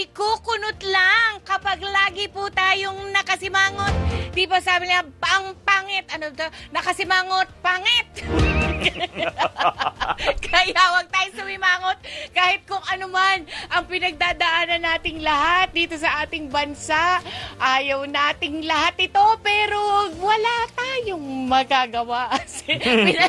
kukunot lang kapag lagi po tayong nakasimangot. Di ba sabi niya, pangit. Ano to? Nakasimangot, pangit. Kaya wag tayong sumimangot kahit kung ano man ang pinagdadaanan nating lahat dito sa ating bansa. Ayaw nating lahat ito pero wala tayong magagawa.